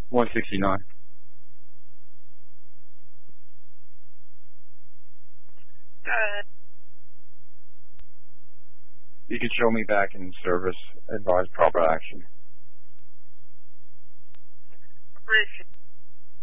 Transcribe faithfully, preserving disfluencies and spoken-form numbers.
one sixty-nine. Uh, You can show me back in service. Advise proper action. Richard.